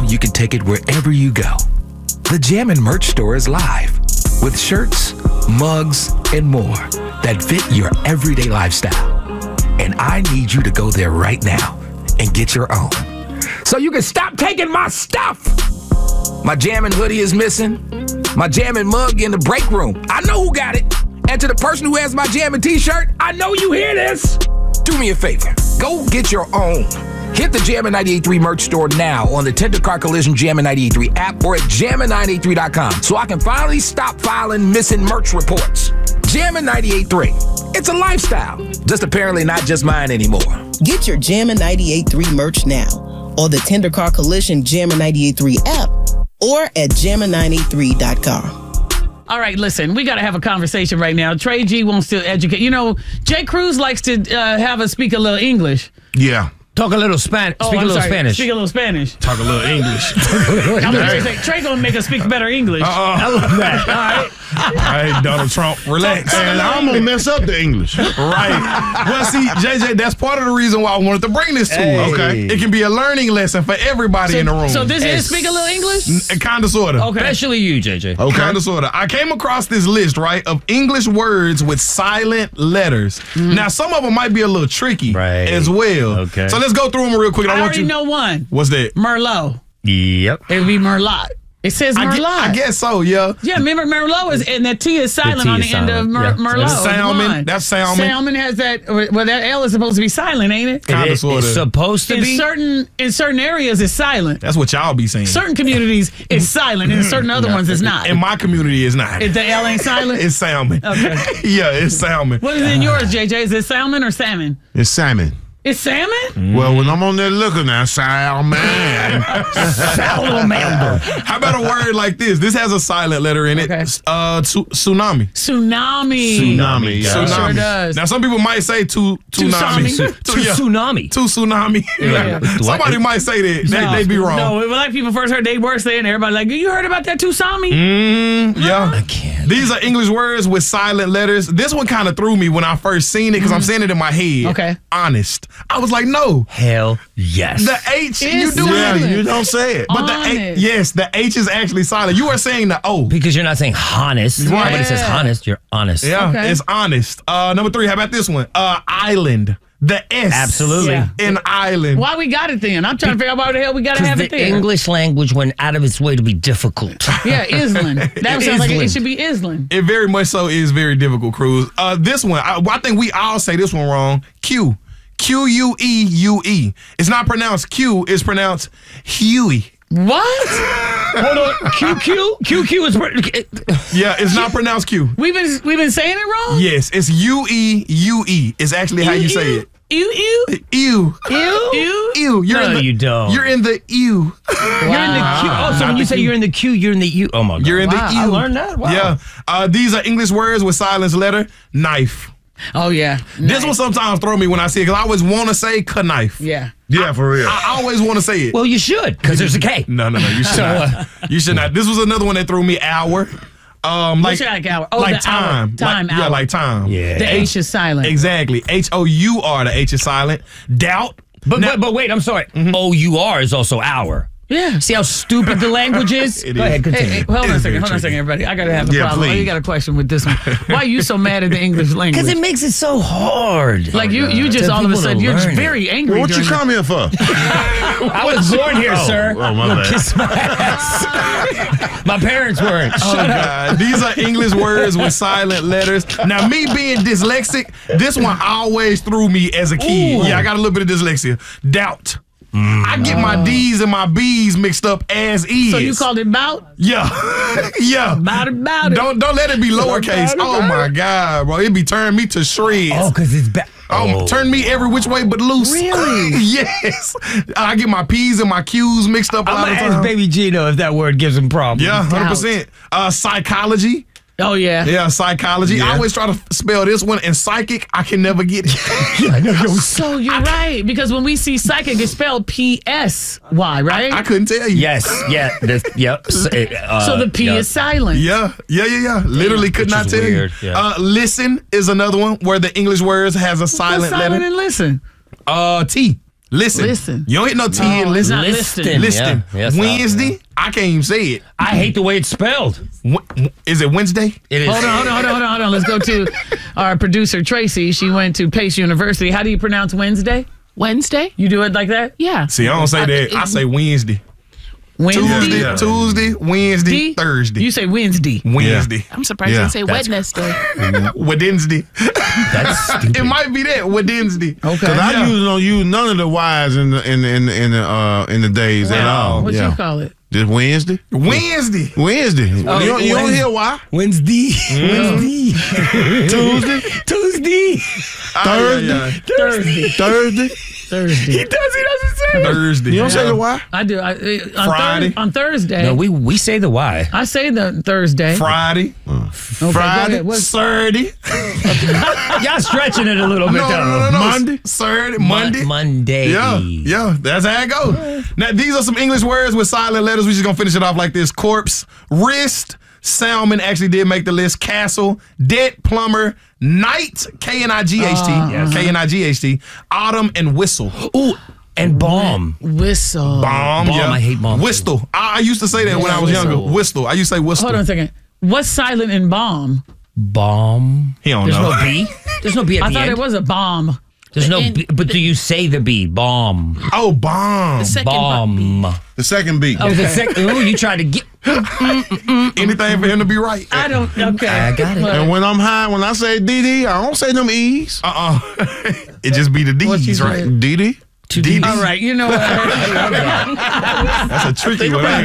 you can take it wherever you go. The Jammin' merch store is live with shirts, mugs, and more that fit your everyday lifestyle. And I need you to go there right now and get your own, so you can stop taking my stuff. My Jammin' hoodie is missing. My Jammin' mug in the break room. I know who got it. And to the person who has my Jammin' t-shirt, I know you hear this. Do me a favor. Go get your own. Hit the Jammin' 98.3 merch store now on the Tender Car Collision Jammin' 98.3 app or at jammin983.com so I can finally stop filing missing merch reports. Jammin' 98.3. It's a lifestyle. Just apparently not just mine anymore. Get your Jammin' 98.3 merch now on the Tender Car Collision Jammin' 98.3 app or at jammin983.com. All right, listen, we got to have a conversation right now. Trey G wants to educate. You know, Jay Cruz likes to have us speak a little English. Yeah. Talk a little Spanish. Speak a little Spanish. Speak a little Spanish. Talk a little English. I'm going to say, Trey going to make us speak better English. I love that. All right. Hey, Donald Trump, relax. And I'm going to mess up the English. Right. Well, see, JJ, that's part of the reason why I wanted to bring this to you. Okay. It can be a learning lesson for everybody in the room. So this is speak a little English? Kind of, sort of. Okay. Especially you, JJ. Okay. Kind of, sort of. I came across this list, right, of English words with silent letters. Now, some of them might be a little tricky as well. Okay. So let's go through them real quick. I already know one. What's that? Merlot. Yep. It would be Merlot. It says Merlot. I guess so, yeah. Yeah, remember Merlot is, and that T is silent on the end of Merlot. Salmon. That's salmon. Salmon has that. Well, that L is supposed to be silent, ain't it? Kind of, sort of. It's supposed to be. In certain areas, it's silent. That's what y'all be saying. Certain communities, it's silent, and in certain other ones, it's not. In my community, it's not. The L ain't silent? It's salmon. Okay. Yeah, it's salmon. What is in yours, JJ? Is it salmon or salmon? It's salmon. It's salmon? Well, when I'm on there looking at salmon. Salamander. How about a word like this? This has a silent letter in it. Okay. Tsunami. Tsunami. Yeah. It sure does. Now, some people might say tsunami. Tsunami. Tsunami. Yeah. Somebody might say that. They'd be wrong. No, when black people first heard they were saying, everybody like, you heard about that tsunami? Yeah. I can't. These are English words with silent letters. This one kind of threw me when I first seen it because I'm saying it in my head. Okay. Honest. I was like, no. Hell yes. The H, you It's do silent. it. You don't say it. But the Honest. H, the H is actually silent. You are saying the O. Because you're not saying honest. Right. Nobody says honest. You're honest. Yeah, Okay. it's honest. Number 3, how about this one? Island. The S. Absolutely. Yeah. In island. Why we got it then? I'm trying to figure out why the hell we got to have The it there. English language went out of its way to be difficult. Yeah, Island. That sounds like it Island. should be Island. It very much so is very difficult, Cruz. This one, I think we all say this one wrong. Q. Q-U-E-U-E. It's not pronounced Q, it's pronounced Huey. What? Hold on. QQ is. Yeah, it's not pronounced Q. We've been saying it wrong? Yes, it's U-E-U-E. It's actually how you say it. Ew. Ew. Ew. You're No, in the, you don't. You're in the ew. You're in the Q. Oh, so when you say you're in the Q, you're in the U. Oh, my God. You're in Wow, the ew. I learned that. Wow. Yeah. These are English words with silence letter. Knife. Oh, yeah. This one sometimes throw me when I see it because I always want to say knife. Yeah. Yeah, for real. I always want to say it. Well, you should, because there's a K. No. You should not. You should not. This was another one that threw me. Hour. What's your like hour? Oh, like the hour. time. Time, Yeah, hour. like time. Yeah. The H is silent. Exactly. H-O-U-R. The H is silent. Doubt. But wait, I'm sorry. O-U-R is also hour. Yeah. See how stupid the language is? It Go is. ahead, continue. Hey, hold on a second, everybody. I gotta have a problem. Oh, you got a question with this one. Why are you so mad at the English language? Because it makes it so hard. like you just Tell all of a people to sudden you're learn very angry. Well, what you during come here for? I was born here, sir. Oh, my bad. Kiss my ass. My parents weren't. Oh, God. These are English words with silent letters. Now, me being dyslexic, this one always threw me as a kid. Ooh. Yeah, I got a little bit of dyslexia. Doubt. I get my D's and my B's mixed up as is. So you called it bout? Yeah. Yeah. About it. Don't let it be lowercase. About it, Oh, my God, bro. It be turning me to shreds. Oh, because it's bad. Turn me every which way but loose. Really? Yes. I get my P's and my Q's mixed up a lot I'm of going to ask times. Baby Gino if that word gives him problems. Yeah, 100%. Psychology. Oh, yeah. Yeah, psychology. I always try to spell this one, and psychic, I can never get it. I know. So you're right, because when we see psychic, it's spelled P-S-Y, right? I couldn't tell you. Yes. Yeah. Yep. So the P is silent. Yeah. Literally could Which not is tell weird, you. yeah. Listen is another one where the English words has a Put silent silent letter. and listen. T. Listen. You don't hit no T in it's listen. not listing. Listen. Yeah. Yes, Wednesday. I can't even say it. I hate the way it's spelled. Is it Wednesday? It is. Hold on. Let's go to our producer, Tracy. She went to Pace University. How do you pronounce Wednesday? Wednesday? You do it like that? Yeah. See, I don't say that. I say Wednesday. Wednesday? Yeah. Tuesday, Wednesday, D? Thursday. You say Wednesday. Wednesday. I'm surprised you didn't say Wednesday. Wednesday. That's stupid. It might be that. Wednesday. Okay. Because I usually don't use none of the Y's in the days at all. What yeah. you call it? Just Wednesday. Wednesday. Wednesday. You don't hear why? Wednesday. Wednesday. Tuesday. Tuesday. Thursday. Thursday. Thursday. He doesn't say it. Thursday. You don't say the why? I do. Friday. On Thursday. No, we say the Y. I say the Thursday. Friday. Okay, go Friday. ahead. What's- Saturday. Y'all stretching it a little bit, No. Monday. Saturday. Monday. Monday. Yeah, that's how it goes. Now, these are some English words with silent letters. We're just going to finish it off like this. Corpse, wrist, salmon actually did make the list. Castle, debt, plumber, night, K-N-I-G-H-T, K-N-I-G-H-T, autumn, and whistle. Ooh, and bomb. Whistle. Bomb, Bomb, yeah. I hate bomb. Whistle. I used to say that when I was younger. Whistle. I used to say whistle. Hold on a second. What's silent in bomb? Bomb. He don't There's know. no B. There's no B at I the thought end. it was a bomb. There's no B, but do you say the B? Bomb. Oh, bomb. The second Bomb. The second beat. Oh, the second. Ooh, you tried to get. Anything for him to be right. I don't. Okay. I got it. And when I'm high, when I say DD, I don't say them E's. It just be the What you D's, said? right? DD. DD. All right. You know what? That's a tricky one.